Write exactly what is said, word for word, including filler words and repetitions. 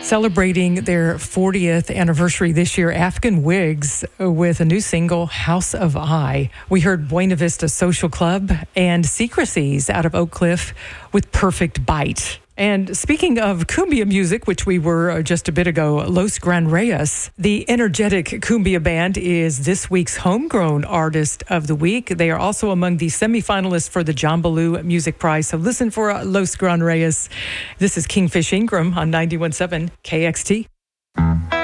Celebrating their fortieth anniversary this year, African Wigs with a new single, House of I. We heard Buena Vista Social Club and Secrecies out of Oak Cliff with Perfect Bite. And speaking of cumbia music, which we were just a bit ago, Los Gran Reyes, the energetic cumbia band, is this week's Homegrown Artist of the Week. They are also among the semifinalists for the John Ballou Music Prize. So listen for Los Gran Reyes. This is Kingfish Ingram on ninety-one point seven K X T.